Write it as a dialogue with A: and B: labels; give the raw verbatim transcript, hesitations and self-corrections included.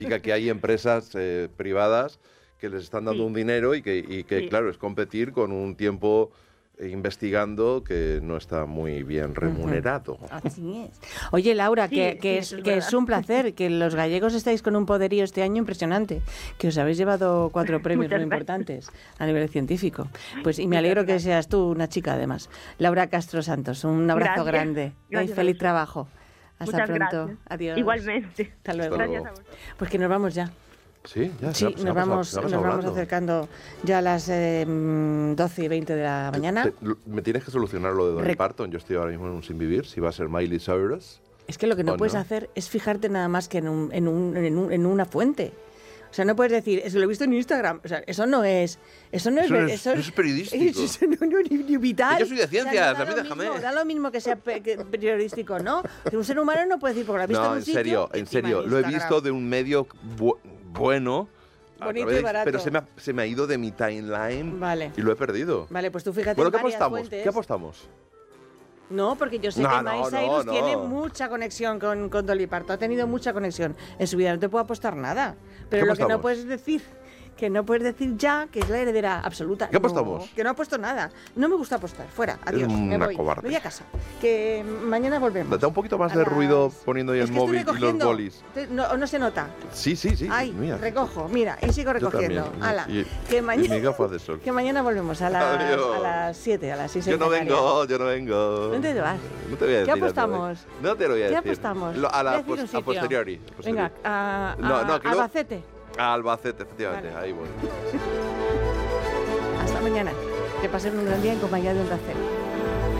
A: y que aquí hay empresas eh, privadas que les están dando
B: Sí.
A: un dinero y que, y que
B: Sí.
A: claro, es competir con un tiempo eh, investigando que no está muy bien remunerado.
C: Así es. Oye, Laura,
B: Sí,
C: que, que,
B: sí,
C: es,
B: es
C: que es
B: verdad.
C: un placer, que los gallegos estáis con un poderío este año impresionante, que os habéis llevado cuatro premios
B: Muchas
C: muy
B: gracias.
C: importantes a nivel científico. Pues y me
B: Muchas
C: alegro que
B: gracias.
C: seas tú una chica además. Laura Castro Santos, un abrazo
B: Gracias.
C: grande y
B: Gracias a
C: feliz
B: vosotros.
C: trabajo. Hasta
B: Muchas
C: pronto.
B: gracias.
C: Adiós.
B: Igualmente.
C: Hasta luego.
A: Hasta
B: Gracias
A: luego.
B: a vosotros.
C: Pues que nos vamos ya.
A: Sí, ya,
C: Sí,
A: se ha- se
C: nos
A: ha pasado-
C: vamos,
A: se ha
C: nos
A: pasado
C: vamos
A: volando.
C: acercando ya a las eh, mm, doce y veinte de la mañana.
A: Te- lo- me tienes que solucionar lo de Dolly
C: Rec-
A: Parton. Yo estoy ahora mismo en un sin vivir. Si va a ser Miley Cyrus.
C: Es que lo que no
A: ¿O
C: puedes
A: no?
C: hacer es fijarte nada más que en, un, en, un, en, un- en una fuente. O sea, no puedes decir, eso lo he visto en Instagram. O sea, eso no es... Eso no es...
A: Eso
C: ver-
A: no es- eso es periodístico.
C: Eso no, no, ni, ni vital.
A: Yo soy de
C: O sea,
A: ciencias,
C: no
A: a mí
C: da lo
A: déjame.
C: mismo, da lo mismo que sea pe- que periodístico, ¿no? Que un ser humano no puede decir, porque lo ha visto
A: No,
C: en un
A: en
C: sitio,
A: serio, en
C: encima
A: serio. Lo he
C: Instagram.
A: visto de un medio bu- bueno. a
C: Bonito
A: través
C: y
A: de-
C: barato.
A: Pero se me, ha, se me ha ido de mi timeline
C: Vale.
A: y lo he perdido.
C: Vale, pues tú fíjate
A: Bueno,
C: en
A: ¿qué
C: varias
A: apostamos?
C: fuentes.
A: ¿Qué apostamos?
C: No, porque yo sé
A: No,
C: que
A: no,
C: Miley
A: no,
C: Cyrus
A: no.
C: tiene mucha conexión con, con Dolly Parton. Ha tenido mucha conexión en su vida. No te puedo apostar nada. Pero
A: ¿Qué
C: lo que no
A: apostamos?
C: puedes decir, que no puedes decir ya que es la heredera absoluta.
A: ¿Qué apostamos?
C: No, que no he apuesto nada. No me gusta apostar. Fuera. Adiós. me
A: una
C: voy.
A: cobarde.
C: Me voy a casa. Que mañana volvemos.
A: Da un poquito más
C: A
A: de ruido
C: las-
A: poniendo ahí
C: Es
A: el
C: que estoy
A: móvil y los
C: recogiendo.
A: bolis.
C: Te- No, no se nota.
A: Sí, sí, sí.
C: Ay,
A: mira.
C: recojo. Mira, y sigo
A: Yo
C: recogiendo.
A: también.
C: Ala,
A: Y-
C: que
A: y
C: mañana...
A: mis gafas de sol.
C: Que mañana volvemos a las,
A: Adiós.
C: a las siete, a las seis.
A: Yo no vengo, yo no vengo.
C: ¿Dónde te vas?
A: No te voy a decir.
C: ¿Qué
A: dónde voy.
C: apostamos?
A: No te lo voy a
C: ¿Qué
A: decir.
C: apostamos?
A: Lo- a
C: Voy a
A: la
C: decir un
A: pos- a
C: sitio.
A: posteriori. a posteriori.
C: Venga, a, a,
A: No, no, que luego-
C: Albacete.
A: A Albacete, efectivamente.
C: Vale.
A: Ahí voy.
C: Hasta mañana. Que pasen un gran día en compañía de un Racel.